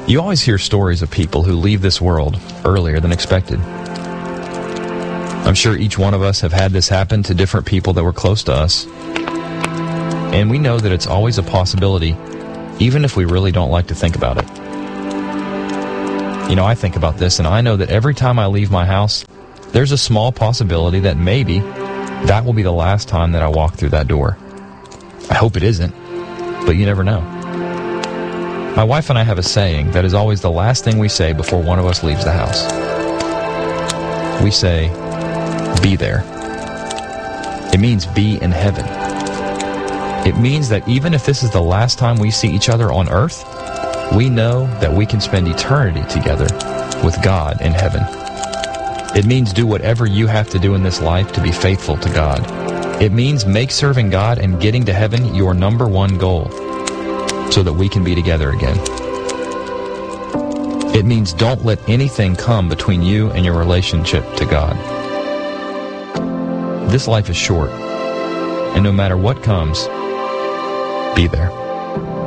You always hear stories of people who leave this world earlier than expected. I'm sure each one of us have had this happen to different people that were close to us. And we know that it's always a possibility, even if we really don't like to think about it. You know, I think about this, and I know that every time I leave my house, there's a small possibility that maybe that will be the last time that I walk through that door. I hope it isn't, but you never know. My wife and I have a saying that is always the last thing we say before one of us leaves the house. We say, be there. It means be in heaven. It means that even if this is the last time we see each other on earth, we know that we can spend eternity together with God in heaven. It means do whatever you have to do in this life to be faithful to God. It means make serving God and getting to heaven your number one goal so that we can be together again. It means don't let anything come between you and your relationship to God. This life is short, and no matter what comes, be there.